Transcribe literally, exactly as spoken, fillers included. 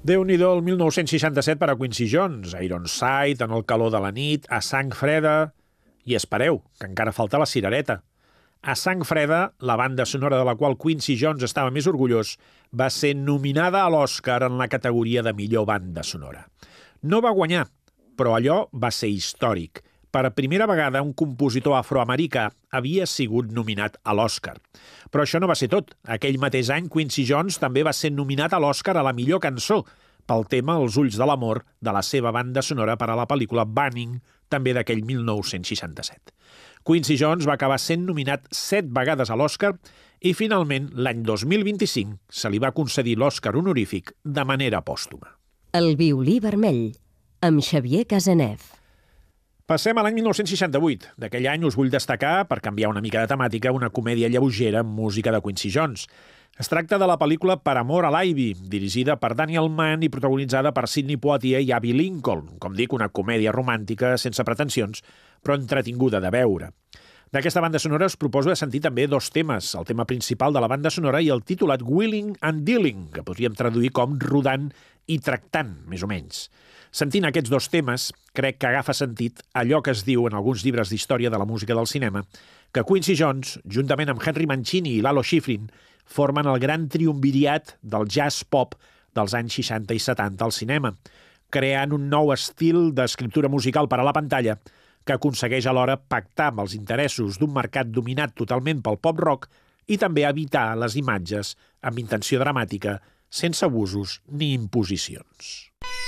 Déu-n'hi-do el mil nou-cents seixanta-set per a Quincy Jones, Ironside, En el calor de la nit, A sang freda... I espereu, que encara falta la cirereta. A sang freda, la banda sonora de la qual Quincy Jones estava més orgullós, va ser nominada a l'Oscar en la categoria de millor banda sonora. No va guanyar, però allò va ser històric. Per primera vegada, un compositor afroamericà havia sigut nominat a l'Oscar. Però això no va ser tot. Aquell mateix any, Quincy Jones també va ser nominat a l'Oscar a la millor cançó, pel tema Els ulls de l'amor, de la seva banda sonora per a la pel·lícula Burning, també d'aquell mil nou-cents seixanta-set. Quincy Jones va acabar sent nominat set vegades a l'Oscar i, finalment, l'any dos mil vint-i-cinc se li va concedir l'Oscar honorífic de manera pòstuma. El violí vermell, amb Xavier Casanev. Passem a l'any mil nou-cents seixanta-vuit. D'aquell any us vull destacar, per canviar una mica de temàtica, una comèdia lleugera amb música de Quincy Jones. Es tracta de la pel·lícula Per amor a l'Ivy, dirigida per Daniel Mann i protagonitzada per Sidney Poitier i Abby Lincoln. Com dic, una comèdia romàntica sense pretensions, però entretinguda de veure. D'aquesta banda sonora us proposo de sentir també dos temes, el tema principal de la banda sonora i el titulat Wheeling and Dealing, que podríem traduir com rodant i tractant, més o menys. Sentint aquests dos temes, crec que agafa sentit allò que es diu en alguns llibres d'història de la música del cinema, que Quincy Jones, juntament amb Henry Mancini i Lalo Schifrin, formen el gran triumvirat del jazz pop dels anys seixanta i setanta al cinema, creant un nou estil d'escriptura musical per a la pantalla que aconsegueix alhora pactar amb els interessos d'un mercat dominat totalment pel pop-rock i també evitar les imatges amb intenció dramàtica sense abusos ni imposicions.